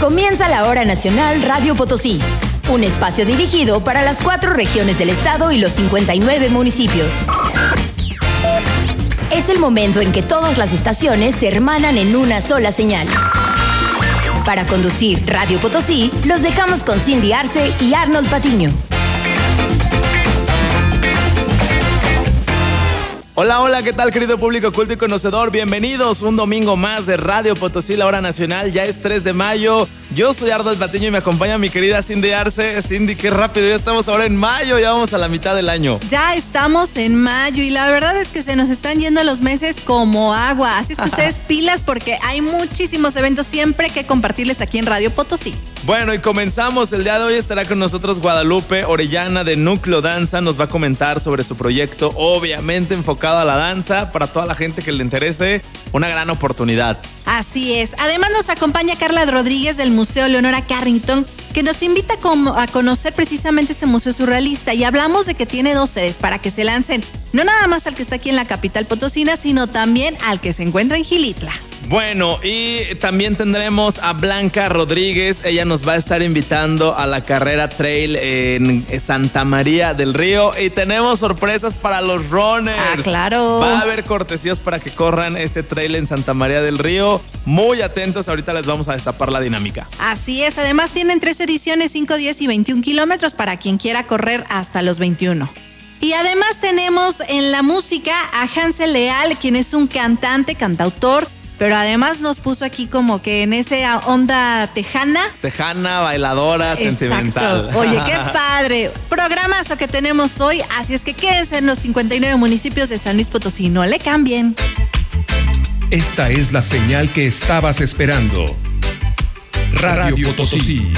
Comienza la Hora Nacional Radio Potosí, un espacio dirigido para las 4 regiones del estado y los 59 municipios. Es el momento en que todas las estaciones se hermanan en una sola señal. Para conducir Radio Potosí, los dejamos con Cindy Arce y Arnold Patiño. Hola, hola, ¿qué tal, querido público culto y conocedor? Bienvenidos un domingo más de Radio Potosí, la Hora Nacional. Ya es 3 de mayo. Yo soy Arnold Patiño y me acompaña mi querida Cindy Arce. Cindy, qué rápido, ya estamos ahora en mayo, ya vamos a la mitad del año. Ya estamos en mayo y la verdad es que se nos están yendo los meses como agua. Así es que ustedes pilas porque hay muchísimos eventos siempre que compartirles aquí en Radio Potosí. Bueno, y comenzamos. El día de hoy estará con nosotros Guadalupe Orellana de Núcleo Danza. Nos va a comentar sobre su proyecto, obviamente enfocado a la danza. Para toda la gente que le interese, una gran oportunidad. Así es. Además nos acompaña Carla Rodríguez del Museo Leonora Carrington, que nos invita a conocer precisamente este museo surrealista. Y hablamos de que tiene 2 sedes para que se lancen, no nada más al que está aquí en la capital potosina, sino también al que se encuentra en Xilitla. Bueno, y también tendremos a Blanca Rodríguez. Ella nos va a estar invitando a la carrera trail en Santa María del Río. Y tenemos sorpresas para los runners. Ah, claro. Va a haber cortesías para que corran este trail en Santa María del Río. Muy atentos, ahorita les vamos a destapar la dinámica. Así es, además tienen 3 ediciones, 5, 10 y 21 kilómetros para quien quiera correr hasta los 21. Y además tenemos en la música a Hansel Leal, quien es un cantautor, pero además nos puso aquí como que en esa onda tejana. Tejana, bailadora, exacto, sentimental. Oye, qué padre. Programazo que tenemos hoy, así es que quédense en los 59 municipios de San Luis Potosí, no le cambien. Esta es la señal que estabas esperando. Radio Potosí.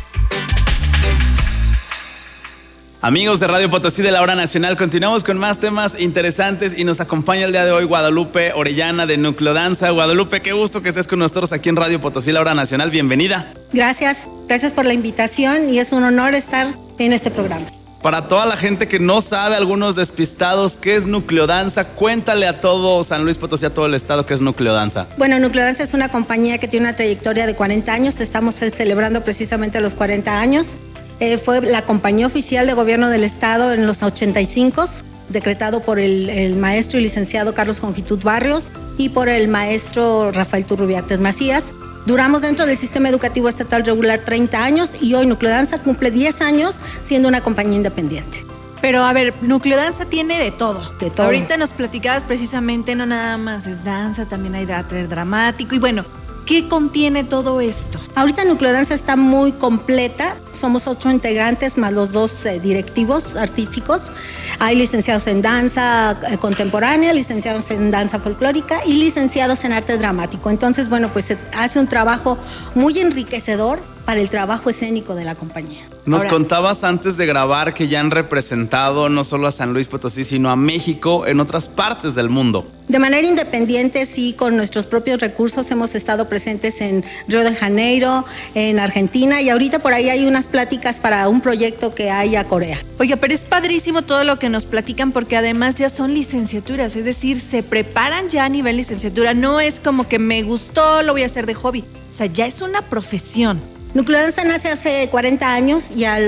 Amigos de Radio Potosí de la Hora Nacional, continuamos con más temas interesantes y nos acompaña el día de hoy Guadalupe Orellana de Núcleo Danza. Guadalupe, qué gusto que estés con nosotros aquí en Radio Potosí, la Hora Nacional. Bienvenida. Gracias por la invitación y es un honor estar en este programa. Para toda la gente que no sabe, algunos despistados, ¿qué es Núcleo Danza? Cuéntale a todo San Luis Potosí, a todo el estado, ¿qué es Núcleo Danza? Bueno, Núcleo Danza es una compañía que tiene una trayectoria de 40 años. Estamos celebrando precisamente los 40 años. Fue la compañía oficial de gobierno del estado en los 85, decretado por el maestro y licenciado Carlos Jongitud Barrios y por el maestro Rafael Turrubiates Macías. Duramos dentro del sistema educativo estatal regular 30 años y hoy Núcleo Danza cumple 10 años siendo una compañía independiente. Pero a ver, Núcleo Danza tiene de todo. De todo. Ahorita nos platicabas precisamente, no nada más es danza, también hay teatro dramático y bueno, ¿qué contiene todo esto? Ahorita Núcleo Danza está muy completa. Somos 8 integrantes más los 2 directivos artísticos. Hay licenciados en danza contemporánea, licenciados en danza folclórica y licenciados en arte dramático. Entonces, bueno, pues se hace un trabajo muy enriquecedor para el trabajo escénico de la compañía. Nos contabas antes de grabar que ya han representado no solo a San Luis Potosí, sino a México en otras partes del mundo. De manera independiente, sí, con nuestros propios recursos hemos estado presentes en Río de Janeiro, en Argentina y ahorita por ahí hay unas pláticas para un proyecto que hay a Corea. Oiga, pero es padrísimo todo lo que nos platican porque además ya son licenciaturas, es decir, se preparan ya a nivel licenciatura, no es como que me gustó, lo voy a hacer de hobby, o sea, ya es una profesión. Núcleo Danza nace hace 40 años y al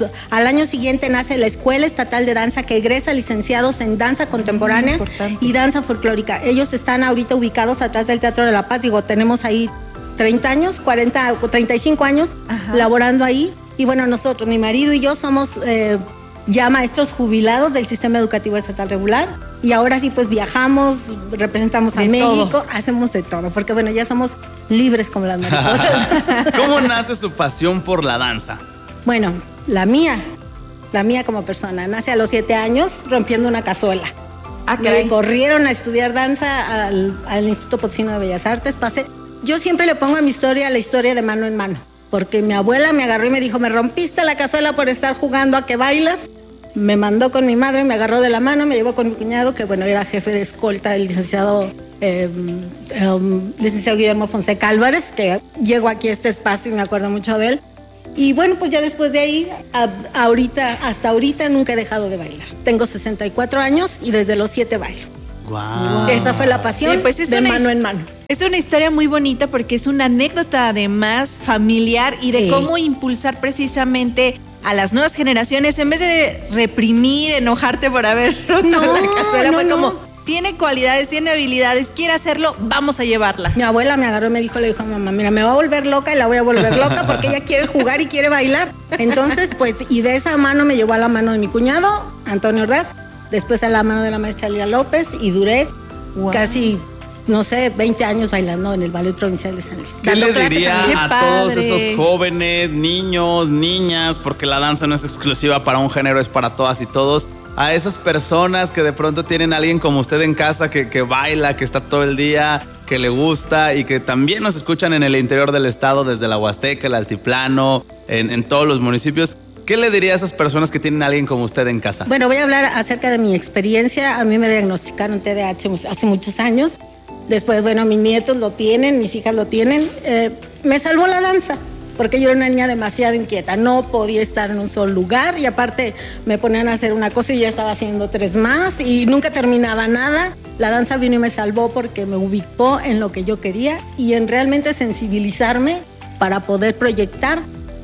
año siguiente nace la Escuela Estatal de Danza que egresa licenciados en danza contemporánea y danza folclórica. Ellos están ahorita ubicados atrás del Teatro de la Paz. Digo, tenemos ahí 30 años, 40 o 35 años laborando ahí. Y bueno, nosotros, mi marido y yo somos ya maestros jubilados del sistema educativo estatal regular. Y ahora sí, pues viajamos, representamos a México, hacemos de todo, porque bueno, ya somos libres como las mariposas. ¿Cómo nace su pasión por la danza? Bueno, la mía como persona, nace a los 7 años rompiendo una cazuela. Me corrieron a estudiar danza al Instituto Potosino de Bellas Artes. Yo siempre le pongo a mi historia la historia de mano en mano, porque mi abuela me agarró y me dijo, me rompiste la cazuela por estar jugando a que bailas. Me mandó con mi madre, me agarró de la mano, me llevó con mi cuñado, que bueno, era jefe de escolta, el licenciado Guillermo Fonseca Álvarez, que llegó aquí a este espacio y me acuerdo mucho de él. Y bueno, pues ya después de ahí, hasta ahorita nunca he dejado de bailar. Tengo 64 años y desde los 7 bailo. Wow. Esa fue la pasión, pues de mano en mano. Es una historia muy bonita porque es una anécdota además familiar y de cómo impulsar precisamente a las nuevas generaciones en vez de reprimir, enojarte por haber roto la cazuela. Fue como, tiene cualidades, tiene habilidades, quiere hacerlo, vamos a llevarla. Mi abuela me agarró y le dijo a mamá, mira, me va a volver loca y la voy a volver loca porque ella quiere jugar y quiere bailar. Entonces, pues, y de esa mano me llevó a la mano de mi cuñado, Antonio Ordaz, después a la mano de la maestra Lía López y duré casi, no sé, 20 años bailando en el Ballet Provincial de San Luis. ¿Qué le diría a todos esos jóvenes, niños, niñas, porque la danza no es exclusiva para un género, es para todas y todos? A esas personas que de pronto tienen a alguien como usted en casa que baila, que está todo el día, que le gusta y que también nos escuchan en el interior del estado, desde la Huasteca, el Altiplano, en todos los municipios. ¿Qué le diría a esas personas que tienen a alguien como usted en casa? Bueno, voy a hablar acerca de mi experiencia. A mí me diagnosticaron TDAH hace muchos años. Después, bueno, mis nietos lo tienen, mis hijas lo tienen. Me salvó la danza, porque yo era una niña demasiado inquieta. No podía estar en un solo lugar y aparte me ponían a hacer una cosa y ya estaba haciendo 3 más y nunca terminaba nada. La danza vino y me salvó porque me ubicó en lo que yo quería y en realmente sensibilizarme para poder proyectar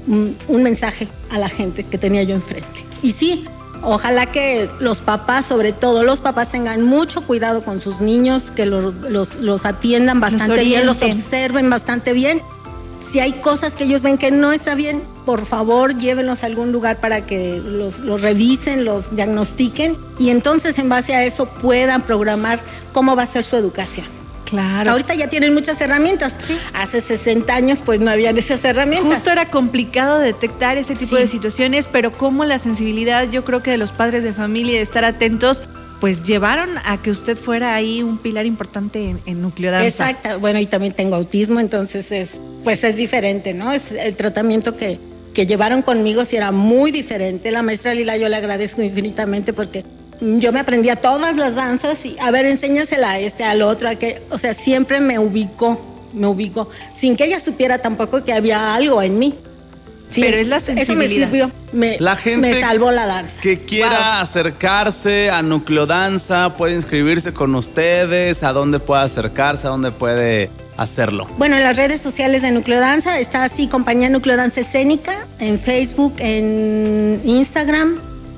un mensaje a la gente que tenía yo enfrente. Y sí, ojalá que los papás, sobre todo los papás, tengan mucho cuidado con sus niños, que los atiendan bastante bien, los observen bastante bien. Si hay cosas que ellos ven que no está bien, por favor, llévenlos a algún lugar para que los revisen, los diagnostiquen y entonces en base a eso puedan programar cómo va a ser su educación. Claro. Ahorita ya tienen muchas herramientas. Sí. Hace 60 años pues no habían esas herramientas. Justo era complicado detectar ese tipo de situaciones, pero como la sensibilidad, yo creo que de los padres de familia, de estar atentos, pues llevaron a que usted fuera ahí un pilar importante en Nucleodanza. Exacto. Bueno, y también tengo autismo, entonces es diferente, ¿no? Es el tratamiento que llevaron conmigo sí era muy diferente. La maestra Lila yo le agradezco infinitamente porque yo me aprendía todas las danzas y, a ver, enséñasela a al otro, o sea, siempre me ubicó, sin que ella supiera tampoco que había algo en mí. Sí, pero es la sensibilidad. Eso me sirvió, la gente me salvó la danza. Que quiera acercarse a Nucleodanza, puede inscribirse con ustedes, a dónde puede acercarse, a dónde puede hacerlo. Bueno, en las redes sociales de Nucleodanza está así, Compañía Nucleodanza Escénica, en Facebook, en Instagram,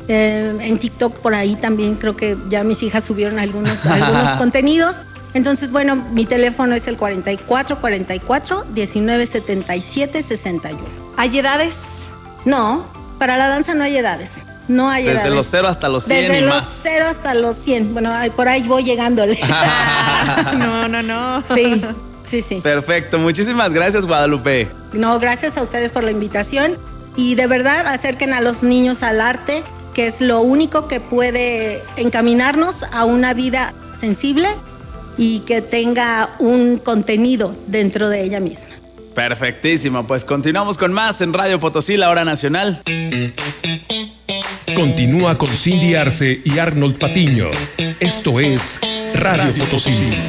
en TikTok por ahí también creo que ya mis hijas subieron algunos contenidos. Entonces, bueno, mi teléfono es el 44-1977-61. ¿Hay edades? No, para la danza no hay edades. No hay edades. Desde los 0 hasta los 100 Desde y más. los 0 hasta los 100. Bueno, por ahí voy llegándole. No. Sí. Perfecto. Muchísimas gracias, Guadalupe. No, gracias a ustedes por la invitación. Y de verdad, acerquen a los niños al arte, que es lo único que puede encaminarnos a una vida sensible y que tenga un contenido dentro de ella misma. Perfectísimo, pues continuamos con más en Radio Potosí, la hora nacional. Continúa con Cindy Arce y Arnold Patiño. Esto es Radio Potosí.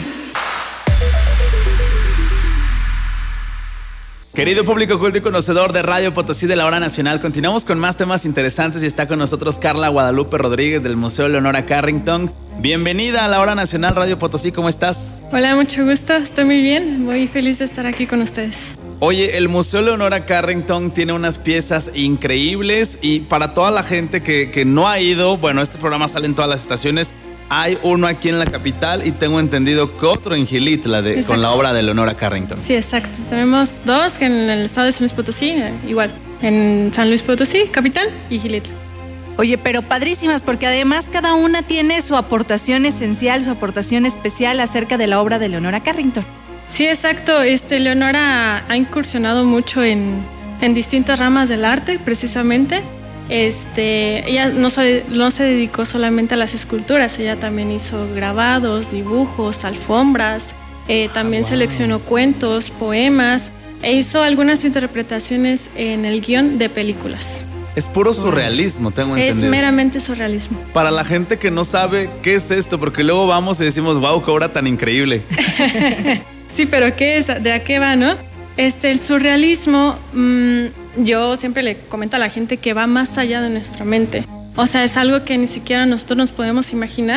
Querido público culto y conocedor de Radio Potosí de la hora nacional, continuamos con más temas interesantes y está con nosotros Carla Guadalupe Rodríguez del Museo Leonora Carrington. Bienvenida a la hora nacional Radio Potosí, ¿cómo estás? Hola, mucho gusto, estoy muy bien, muy feliz de estar aquí con ustedes. Oye, el Museo Leonora Carrington tiene unas piezas increíbles y para toda la gente que no ha ido, bueno, este programa sale en todas las estaciones. Hay uno aquí en la capital y tengo entendido que otro en Gilitla con la obra de Leonora Carrington. Sí, exacto. Tenemos 2 en el estado de San Luis Potosí, igual, en San Luis Potosí, capital, y Gilitla. Oye, pero padrísimas, porque además cada una tiene su aportación esencial, su aportación especial acerca de la obra de Leonora Carrington. Sí, exacto. Leonora ha incursionado mucho en distintas ramas del arte, precisamente. Ella no se dedicó solamente a las esculturas, ella también hizo grabados, dibujos, alfombras, también seleccionó cuentos, poemas e hizo algunas interpretaciones en el guión de películas. Es puro surrealismo, tengo entendido. Es meramente surrealismo. Para la gente que no sabe qué es esto, porque luego vamos y decimos, wow, qué obra tan increíble. Sí, pero ¿qué es? ¿De a qué va, no? El surrealismo, yo siempre le comento a la gente que va más allá de nuestra mente. O sea, es algo que ni siquiera nosotros nos podemos imaginar,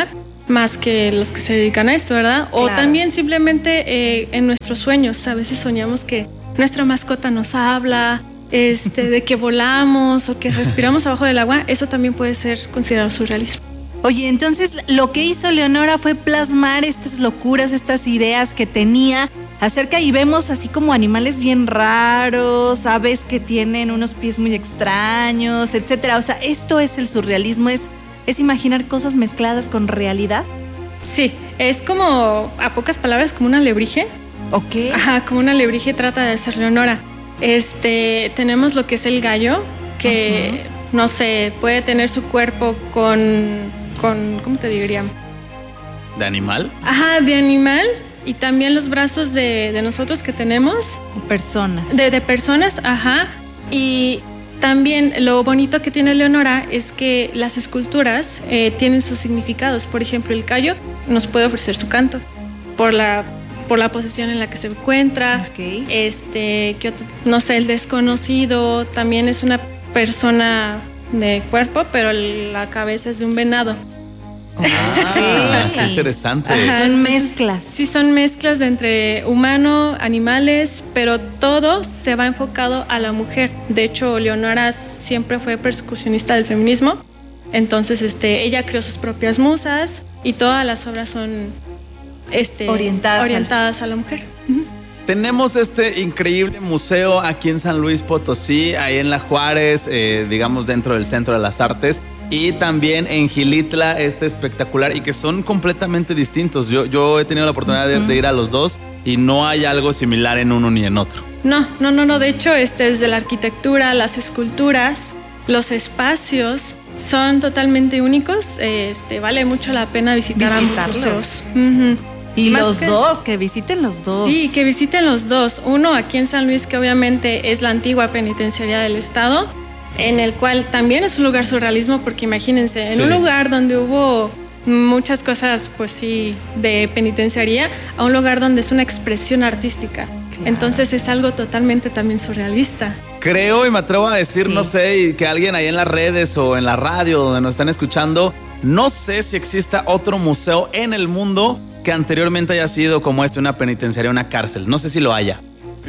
más que los que se dedican a esto, ¿verdad? Claro. O también simplemente en nuestros sueños, a veces soñamos que nuestra mascota nos habla, de que volamos o que respiramos abajo del agua. Eso también puede ser considerado surrealismo. Oye, entonces lo que hizo Leonora fue plasmar estas locuras, estas ideas que tenía acerca, y vemos así como animales bien raros, aves que tienen unos pies muy extraños, etcétera. O sea, esto es el surrealismo, es imaginar cosas mezcladas con realidad. Sí, es como, a pocas palabras, como un alebrije. Ok. Ajá, como un alebrije trata de hacer Leonora. Tenemos lo que es el gallo, que, no sé, puede tener su cuerpo con ¿cómo te diría? ¿De animal? Ajá, de animal. Y también los brazos de nosotros que tenemos. Personas. De personas, ajá. Y también lo bonito que tiene Leonora es que las esculturas tienen sus significados. Por ejemplo, el gallo nos puede ofrecer su canto por la posición en la que se encuentra. Okay. No sé, el desconocido también es una persona de cuerpo, pero la cabeza es de un venado. Qué interesante. Ajá, Son mezclas. Sí, son mezclas de entre humano, animales, pero todo se va enfocado a la mujer. De hecho, Leonora siempre fue percusionista del feminismo. Entonces, ella creó sus propias musas y todas las obras son orientadas a la mujer. Tenemos este increíble museo aquí en San Luis Potosí, ahí en La Juárez, digamos dentro del Centro de las Artes, y también en Xilitla, espectacular, y que son completamente distintos. Yo he tenido la oportunidad de ir a los dos y no hay algo similar en uno ni en otro. No. De hecho, desde la arquitectura, las esculturas, los espacios son totalmente únicos. Vale mucho la pena visitar ambos museos. Y que visiten los dos. Sí, que visiten los dos. Uno aquí en San Luis, que obviamente es la antigua penitenciaría del estado, en el cual también es un lugar surrealismo, porque imagínense, en un lugar donde hubo muchas cosas, pues sí, de penitenciaría, a un lugar donde es una expresión artística. Claro. Entonces es algo totalmente también surrealista. Creo y me atrevo a decir, no sé, que alguien ahí en las redes o en la radio donde nos están escuchando, no sé si exista otro museo en el mundo que anteriormente haya sido como una penitenciaria, una cárcel. No sé si lo haya.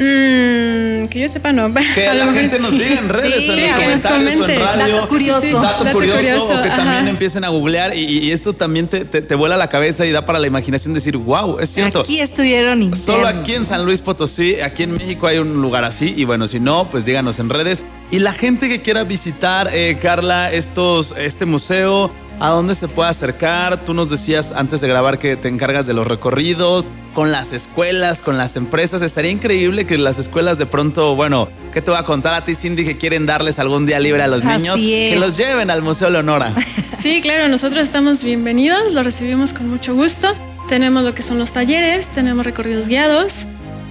Que yo sepa, no. Que la gente nos diga en redes, en los comentarios o en radio. Dato curioso. Dato curioso, o que también empiecen a googlear y esto también te vuela la cabeza y da para la imaginación decir, wow, es cierto. Aquí estuvieron internos. Solo aquí en San Luis Potosí, aquí en México hay un lugar así, y bueno, si no, pues díganos en redes. Y la gente que quiera visitar, Carla, este museo, ¿a dónde se puede acercar? Tú nos decías antes de grabar que te encargas de los recorridos, con las escuelas, con las empresas. Estaría increíble que las escuelas de pronto, bueno, ¿qué te voy a contar a ti, Cindy, que quieren darles algún día libre a los niños? Que los lleven al Museo Leonora. Sí, claro, nosotros estamos bienvenidos, los recibimos con mucho gusto. Tenemos lo que son los talleres, tenemos recorridos guiados.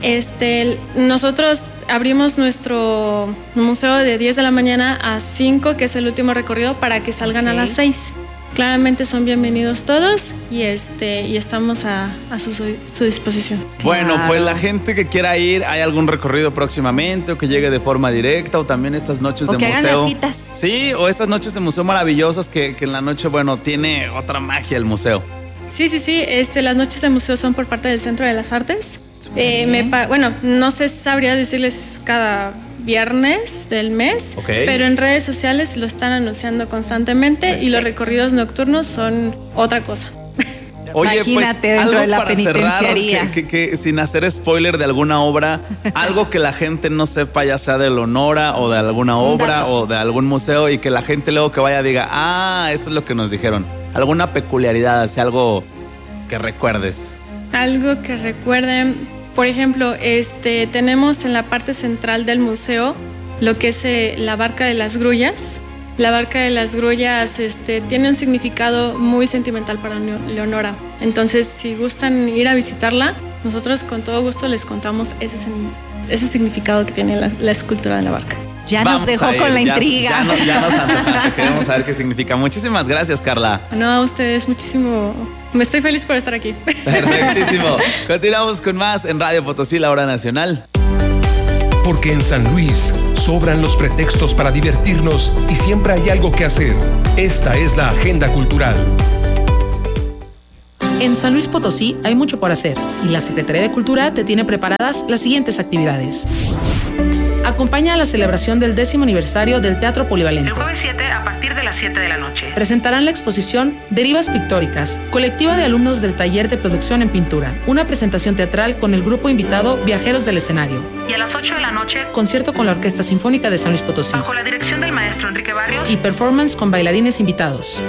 Nosotros abrimos nuestro museo de 10 de la mañana a 5, que es el último recorrido, para que salgan a las 6. Claramente son bienvenidos todos y estamos a su disposición. Bueno, pues la gente que quiera ir, ¿hay algún recorrido próximamente o que llegue de forma directa, o también estas noches de museo? Hagan las citas. Sí, o estas noches de museo maravillosas que en la noche, bueno, tiene otra magia el museo. Sí. Las noches de museo son por parte del Centro de las Artes. No sé, sabría decirles cada viernes del mes, pero en redes sociales lo están anunciando constantemente. Perfecto. Y los recorridos nocturnos son otra cosa. Oye, imagínate, pues, dentro algo de la para penitenciaría. Cerrar, que sin hacer spoiler de alguna obra, algo que la gente no sepa, ya sea de Leonora o de alguna obra o de algún museo, y que la gente luego que vaya diga, esto es lo que nos dijeron. Alguna peculiaridad, así algo que recuerdes. Algo que recuerden. Por ejemplo, tenemos en la parte central del museo lo que es la barca de las grullas. La barca de las grullas tiene un significado muy sentimental para Leonora. Entonces, si gustan ir a visitarla, nosotros con todo gusto les contamos ese significado que tiene la escultura de la barca. Ya nos dejó con la intriga. Ya nos antojaste, queremos saber qué significa. Muchísimas gracias, Carla. No, a ustedes muchísimo. Me estoy feliz por estar aquí. Perfectísimo. Continuamos con más en Radio Potosí, la hora nacional. Porque en San Luis sobran los pretextos para divertirnos y siempre hay algo que hacer. Esta es la agenda cultural. En San Luis Potosí hay mucho por hacer y la Secretaría de Cultura te tiene preparadas las siguientes actividades. Acompaña a la celebración del 10º aniversario del Teatro Polivalente. El jueves 7 a partir de las 7 de la noche. Presentarán la exposición Derivas Pictóricas, colectiva de alumnos del taller de producción en pintura. Una presentación teatral con el grupo invitado Viajeros del Escenario. Y a las 8 de la noche, concierto con la Orquesta Sinfónica de San Luis Potosí. Bajo la dirección del maestro Enrique Barrios. Y performance con bailarines invitados.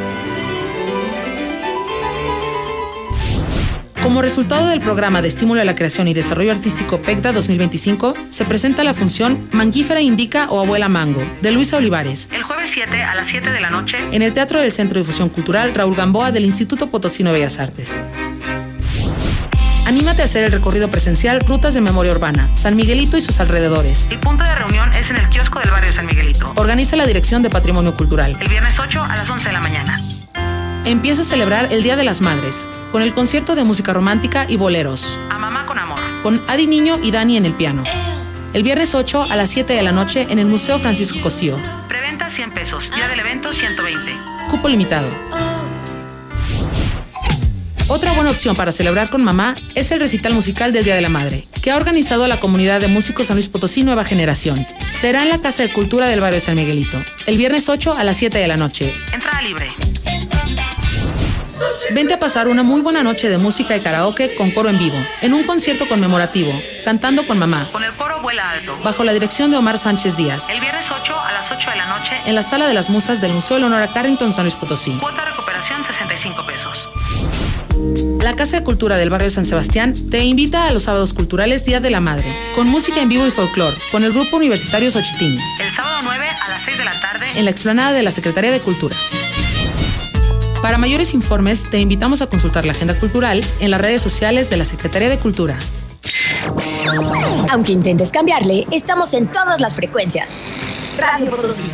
Como resultado del programa de estímulo a la creación y desarrollo artístico PECDA 2025, se presenta la función Manguífera Indica o Abuela Mango, de Luisa Olivares. El jueves 7 a las 7 de la noche. En el Teatro del Centro de Difusión Cultural Raúl Gamboa del Instituto Potosino de Bellas Artes. Anímate a hacer el recorrido presencial Rutas de Memoria Urbana, San Miguelito y sus alrededores. El punto de reunión es en el kiosco del barrio San Miguelito. Organiza la Dirección de Patrimonio Cultural. El viernes 8 a las 11 de la mañana. Empieza a celebrar el Día de las Madres, con el concierto de música romántica y boleros. A mamá con amor. Con Adi Niño y Dani en el piano. El viernes 8 a las 7 de la noche en el Museo Francisco Cosío. Preventa 100 pesos, día del evento 120. Cupo limitado. Otra buena opción para celebrar con mamá es el recital musical del Día de la Madre, que ha organizado la comunidad de músicos San Luis Potosí Nueva Generación. Será en la Casa de Cultura del barrio San Miguelito, el viernes 8 a las 7 de la noche. Entrada libre. Vente a pasar una muy buena noche de música y karaoke con coro en vivo, en un concierto conmemorativo, Cantando con Mamá, con el coro Vuela Alto, bajo la dirección de Omar Sánchez Díaz. El viernes 8 a las 8 de la noche, en la Sala de las Musas del Museo Leonora Carrington, San Luis Potosí. Cuota de recuperación 65 pesos. La Casa de Cultura del barrio San Sebastián te invita a los sábados culturales Día de la Madre, con música en vivo y folclore, con el grupo universitario Xochitín. El sábado 9 a las 6 de la tarde, en la explanada de la Secretaría de Cultura. Para mayores informes, te invitamos a consultar la agenda cultural en las redes sociales de la Secretaría de Cultura. Aunque intentes cambiarle, estamos en todas las frecuencias. Radio Potosí.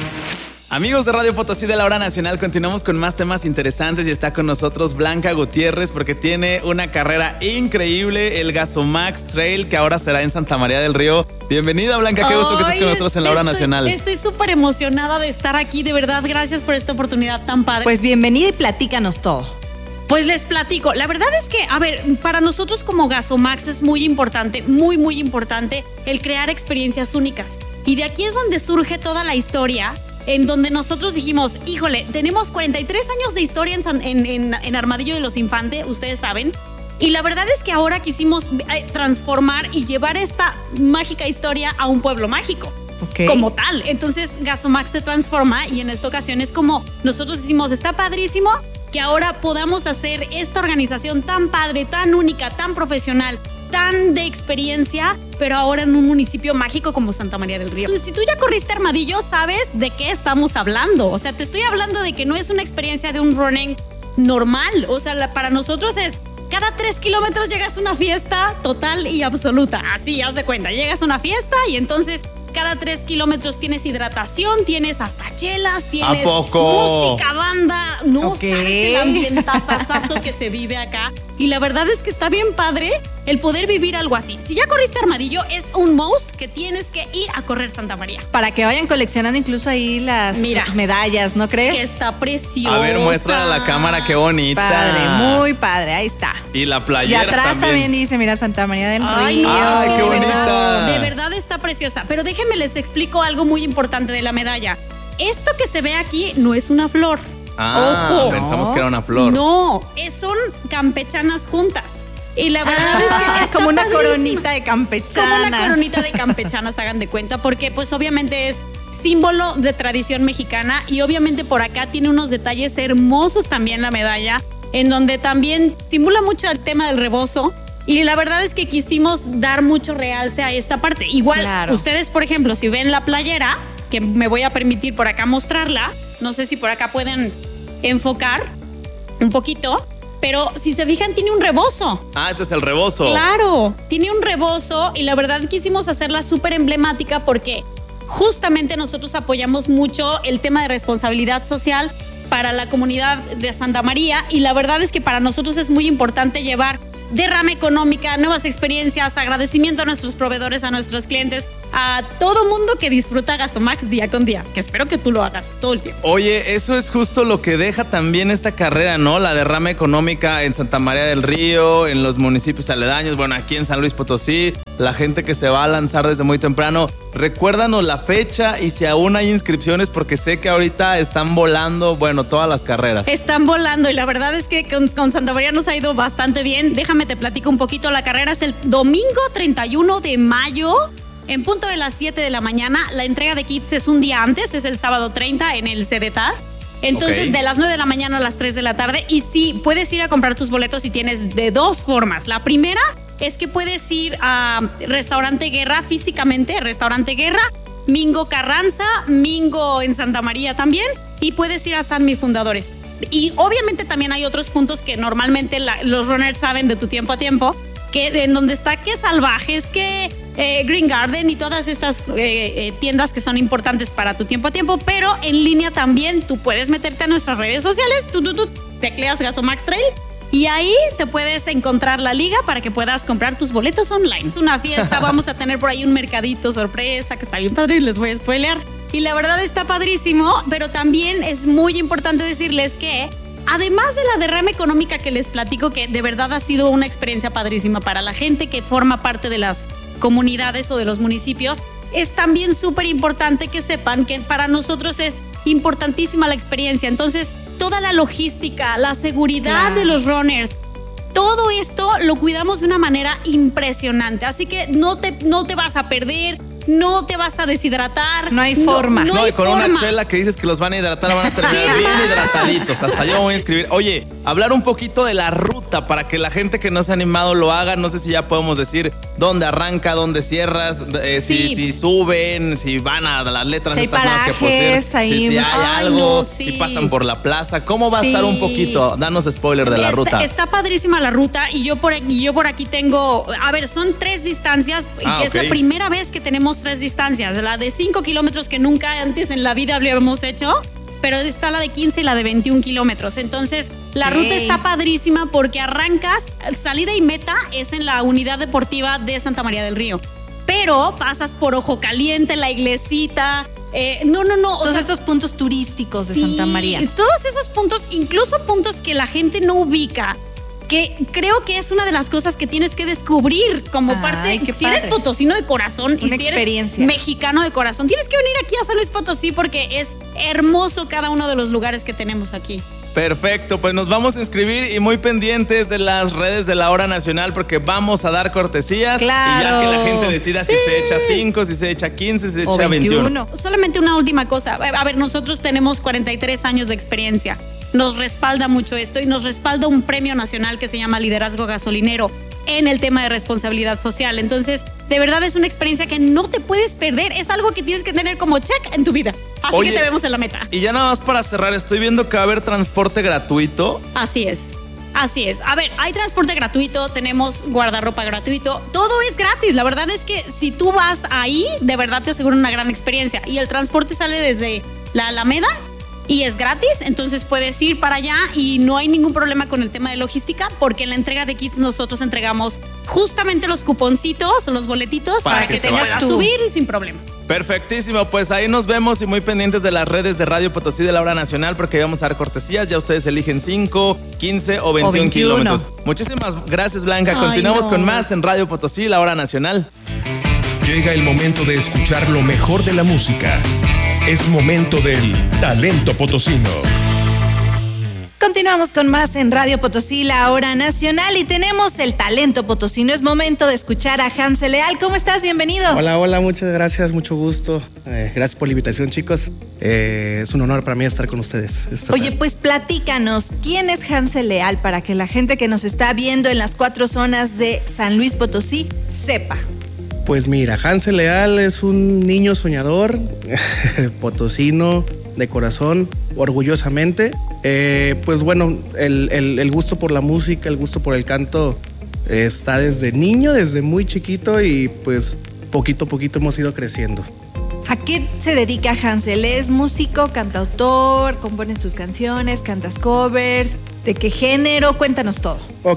Amigos de Radio Potosí de la Hora Nacional, continuamos con más temas interesantes y está con nosotros Blanca Gutiérrez porque tiene una carrera increíble, el Gasomax Trail, que ahora será en Santa María del Río. Bienvenida, Blanca, qué gusto que estés con nosotros en la Hora Nacional. Estoy súper emocionada de estar aquí, de verdad, gracias por esta oportunidad tan padre. Pues bienvenida y platícanos todo. Pues les platico, la verdad es que, a ver, para nosotros como Gasomax es muy importante, muy, muy importante el crear experiencias únicas. Y de aquí es donde surge toda la historia, en donde nosotros dijimos, híjole, tenemos 43 años de historia en Armadillo de los Infantes, ustedes saben, y la verdad es que ahora quisimos transformar y llevar esta mágica historia a un pueblo mágico. Okay. Como tal. Entonces Gasomax se transforma y en esta ocasión es como nosotros decimos, está padrísimo que ahora podamos hacer esta organización tan padre, tan única, tan profesional, tan de experiencia, pero ahora en un municipio mágico como Santa María del Río. Si tú ya corriste Armadillo, sabes de qué estamos hablando. O sea, te estoy hablando de que no es una experiencia de un running normal. O sea, para nosotros es cada 3 kilómetros llegas a una fiesta total y absoluta. Así, haz de cuenta. Llegas a una fiesta y entonces cada 3 kilómetros tienes hidratación, tienes hasta chelas, tienes música, banda. No sabes el ambientazazazo que se vive acá. Y la verdad es que está bien padre el poder vivir algo así. Si ya corriste Armadillo, es un must que tienes que ir a correr Santa María. Para que vayan coleccionando incluso ahí las medallas, ¿no crees? Que está preciosa. A ver, muéstrala a la cámara, qué bonita. Padre, muy padre, ahí está. Y la playera y atrás también dice, mira, Santa María del Río. Ay, qué bonita. De verdad está preciosa. Pero déjenme les explico algo muy importante de la medalla. Esto que se ve aquí no es una flor. Ojo. Pensamos que era una flor. No, son campechanas juntas. Y la verdad es que es como una coronita de campechanas. Como una coronita de campechanas, hagan de cuenta, porque pues obviamente es símbolo de tradición mexicana y obviamente por acá tiene unos detalles hermosos también la medalla, en donde también simula mucho el tema del rebozo. Y la verdad es que quisimos dar mucho realce a esta parte. Igual, ustedes, por ejemplo, si ven la playera, que me voy a permitir por acá mostrarla, no sé si por acá pueden enfocar un poquito, pero si se fijan tiene un rebozo. Ah, este es el rebozo. Claro, tiene un rebozo y la verdad quisimos hacerla súper emblemática porque justamente nosotros apoyamos mucho el tema de responsabilidad social para la comunidad de Santa María y la verdad es que para nosotros es muy importante llevar derrama económica, nuevas experiencias, agradecimiento a nuestros proveedores, a nuestros clientes a todo mundo que disfruta Gasomax día con día, que espero que tú lo hagas todo el tiempo. Oye, eso es justo lo que deja también esta carrera, ¿no? La derrama económica en Santa María del Río, en los municipios aledaños, bueno, aquí en San Luis Potosí, la gente que se va a lanzar desde muy temprano. Recuérdanos la fecha y si aún hay inscripciones, porque sé que ahorita están volando, bueno, todas las carreras. Están volando y la verdad es que con Santa María nos ha ido bastante bien. Déjame te platico un poquito. La carrera es el domingo 31 de mayo. En punto de las 7 de la mañana, la entrega de kits es un día antes, es el sábado 30 en el CDTAR. Entonces, de las 9 de la mañana a las 3 de la tarde. Y sí, puedes ir a comprar tus boletos y tienes de dos formas. La primera es que puedes ir a Restaurante Guerra físicamente, Restaurante Guerra, Mingo Carranza, Mingo en Santa María también. Y puedes ir a San Mi Fundadores. Y obviamente también hay otros puntos que normalmente los runners saben de tu tiempo a tiempo, que en donde está que Salvajes, que Green Garden y todas estas tiendas que son importantes para tu tiempo a tiempo, pero en línea también tú puedes meterte a nuestras redes sociales, tú tecleas Gasomax Trail y ahí te puedes encontrar la liga para que puedas comprar tus boletos online. Es una fiesta, vamos a tener por ahí un mercadito sorpresa que está bien padre y les voy a spoilear. Y la verdad está padrísimo, pero también es muy importante decirles que además de la derrama económica que les platico, que de verdad ha sido una experiencia padrísima para la gente que forma parte de las comunidades o de los municipios, es también súper importante que sepan que para nosotros es importantísima la experiencia. Entonces, toda la logística, la seguridad de los runners, todo esto lo cuidamos de una manera impresionante. Así que no te vas a perder. No te vas a deshidratar. No hay forma. No, y con una chela que dices que los van a hidratar, van a terminar bien hidrataditos. Hasta yo me voy a inscribir. Oye, hablar un poquito de la ruta para que la gente que no se ha animado lo haga. No sé si ya podemos decir dónde arranca, dónde cierras, si suben, si van a las letras si estas nuevas que pusieron, si hay algo, si pasan por la plaza. ¿Cómo va a estar un poquito? Danos spoiler de la ruta. Está padrísima la ruta y yo por aquí tengo, a ver, son 3 distancias y es la primera vez que tenemos 3 distancias, la de 5 kilómetros que nunca antes en la vida habíamos hecho, pero está la de 15 y la de 21 kilómetros. Entonces, la ruta está padrísima porque arrancas, salida y meta es en la unidad deportiva de Santa María del Río, pero pasas por Ojo Caliente, la iglesita, todos esos puntos turísticos de Santa María. Todos esos puntos, incluso puntos que la gente no ubica, que creo que es una de las cosas que tienes que descubrir como parte. Si eres potosino de corazón y si eres mexicano de corazón, tienes que venir aquí a San Luis Potosí porque es hermoso cada uno de los lugares que tenemos aquí. Perfecto, pues nos vamos a inscribir y muy pendientes de las redes de la Hora Nacional porque vamos a dar cortesías. Claro. Y ya que la gente decida si se echa 5, si se echa 15, si se echa 21. Solamente una última cosa. A ver, nosotros tenemos 43 años de experiencia. Nos respalda mucho esto y nos respalda un premio nacional que se llama Liderazgo Gasolinero en el tema de responsabilidad social. Entonces, de verdad es una experiencia que no te puedes perder. Es algo que tienes que tener como check en tu vida. Así que te vemos en la meta. Y ya nada más para cerrar, estoy viendo que va a haber transporte gratuito. Así es. A ver, hay transporte gratuito, tenemos guardarropa gratuito, todo es gratis. La verdad es que si tú vas ahí, de verdad te aseguro una gran experiencia. Y el transporte sale desde la Alameda y es gratis, entonces puedes ir para allá y no hay ningún problema con el tema de logística porque en la entrega de kits nosotros entregamos justamente los cuponcitos, los boletitos para que tengas que subir y sin problema. Perfectísimo, pues ahí nos vemos y muy pendientes de las redes de Radio Potosí de la Hora Nacional porque vamos a dar cortesías, ya ustedes eligen 5, 15 o 21 kilómetros. Muchísimas gracias, Blanca. Continuamos con más en Radio Potosí, la Hora Nacional. Llega el momento de escuchar lo mejor de la música. Es momento del talento potosino. Continuamos con más en Radio Potosí, la Hora Nacional, y tenemos el talento potosino. Es momento de escuchar a Hansel Leal. ¿Cómo estás? Bienvenido. Hola, muchas gracias, mucho gusto. Gracias por la invitación, chicos. Es un honor para mí estar con ustedes. Oye, pues platícanos, ¿quién es Hansel Leal para que la gente que nos está viendo en las 4 zonas de San Luis Potosí sepa? Pues mira, Hansel Leal es un niño soñador, potosino, de corazón, orgullosamente. Pues bueno, el gusto por la música, el gusto por el canto está desde niño, desde muy chiquito y pues poquito a poquito hemos ido creciendo. ¿A qué se dedica Hansel? ¿Es músico, cantautor, compone sus canciones, cantas covers? ¿De qué género? Cuéntanos todo. Ok,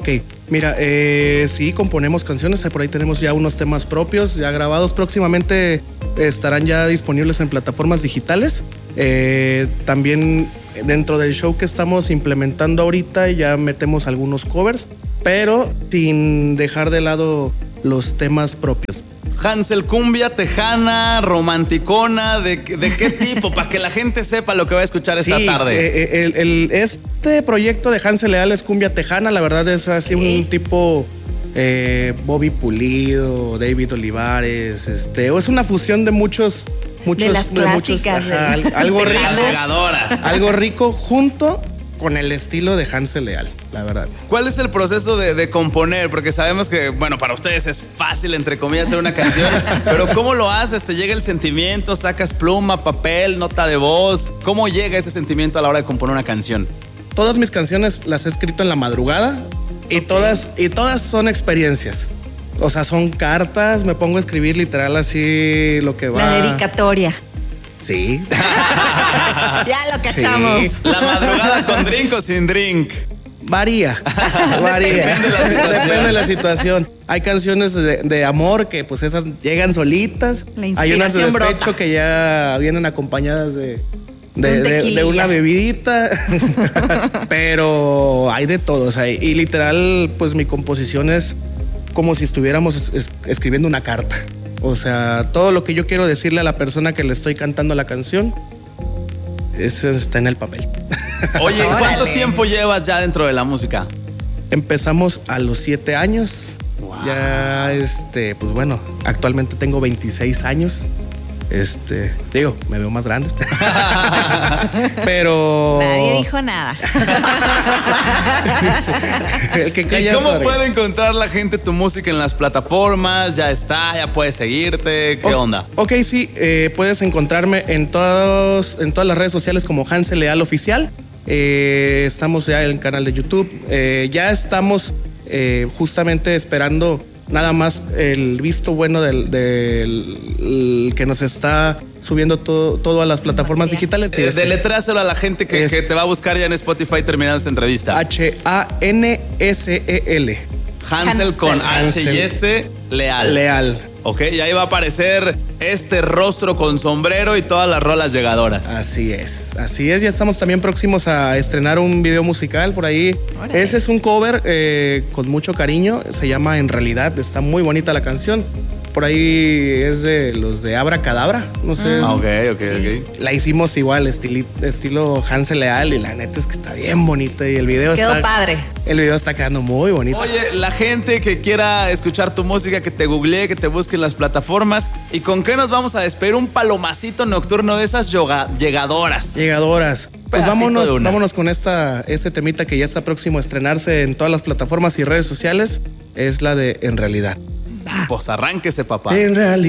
Mira, sí, componemos canciones, por ahí tenemos ya unos temas propios, ya grabados, próximamente estarán ya disponibles en plataformas digitales. También dentro del show que estamos implementando ahorita ya metemos algunos covers, pero sin dejar de lado los temas propios. Hansel, cumbia tejana, romanticona, ¿de qué tipo? Para que la gente sepa lo que va a escuchar esta tarde. Este proyecto de Hansel Leal es cumbia tejana, la verdad es así un tipo Bobby Pulido, David Olivares, es una fusión de muchos de las clásicas, algo rico, llegadoras. Algo rico junto con el estilo de Hansel Leal, la verdad. ¿Cuál es el proceso de componer? Porque sabemos que, bueno, para ustedes es fácil, entre comillas, hacer una canción, pero ¿cómo lo haces? ¿Te llega el sentimiento? ¿Sacas pluma, papel, nota de voz? ¿Cómo llega ese sentimiento a la hora de componer una canción? Todas mis canciones las he escrito en la madrugada y todas son experiencias. O sea, son cartas, me pongo a escribir literal así lo que va. La dedicatoria. Sí. Ya lo cachamos. Sí. ¿La madrugada con drink o sin drink? Varía. Depende de la situación. Hay canciones de amor que pues esas llegan solitas. Hay unas de despecho que ya vienen acompañadas de una bebidita. Pero hay de todo. O sea, y literal, pues mi composición es como si estuviéramos escribiendo una carta. O sea, todo lo que yo quiero decirle a la persona que le estoy cantando la canción, eso está en el papel. Oye, ¿cuánto tiempo llevas ya dentro de la música? Empezamos a los 7 años. Wow. Ya, pues bueno, actualmente tengo 26 años. Digo, me veo más grande. Pero... Nadie dijo nada. El que calla. ¿Y cómo puede encontrar la gente tu música en las plataformas? ¿Ya está? ¿Ya puedes seguirte? ¿Qué onda? Ok, sí. Puedes encontrarme en todas las redes sociales como Hansel Leal Oficial. Estamos ya en el canal de YouTube. Ya estamos justamente esperando nada más el visto bueno del que nos está subiendo todo a las plataformas digitales. Deletráselo a la gente que te va a buscar ya en Spotify terminando esta entrevista. Hansel. Hansel con H y S, Leal. Ok, y ahí va a aparecer este rostro con sombrero y todas las rolas llegadoras. Así es. Ya estamos también próximos a estrenar un video musical por ahí. ¡Órale! Ese es un cover con mucho cariño. Se llama En Realidad. Está muy bonita la canción. Por ahí es de los de Abra Cadabra. No sé. Ok. La hicimos igual, estilo Hansel Leal. Y la neta es que está bien bonita. Y el video quedó padre. El video está quedando muy bonito. Oye, la gente que quiera escuchar tu música, que te googlee, que te busque en las plataformas. ¿Y con qué nos vamos a despedir? Un palomacito nocturno de esas llegadoras. Pues vámonos con este temita que ya está próximo a estrenarse en todas las plataformas y redes sociales. Es la de En Realidad. Pues arránquese, papá. En realidad.